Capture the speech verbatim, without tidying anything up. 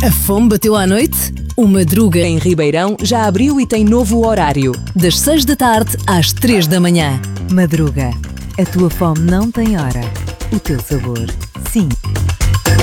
A fome bateu à noite? O Madruga Em Ribeirão já abriu e tem novo horário. das seis da tarde às três da manhã. Madruga. A tua fome não tem hora. O teu sabor, sim.